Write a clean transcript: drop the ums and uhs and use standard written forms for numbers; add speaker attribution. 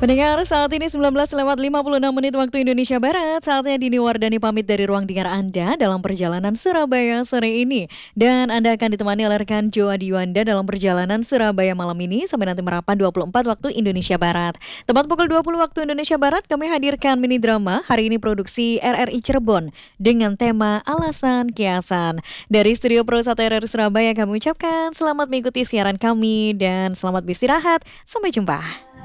Speaker 1: Pendengar, saat ini 19:56 waktu Indonesia Barat. Saatnya Dini Wardani pamit dari ruang dengar Anda dalam perjalanan Surabaya sore ini. Dan Anda akan ditemani oleh rekan Joa Diwando dalam perjalanan Surabaya malam ini sampai nanti Merapan 24 waktu Indonesia Barat. Tepat pukul 20 waktu Indonesia Barat, kami hadirkan mini drama hari ini produksi RRI Cirebon dengan tema Alasan Kiasan. Dari Studio Pro 1 RRI Surabaya kami ucapkan selamat mengikuti siaran kami dan selamat beristirahat. Sampai jumpa.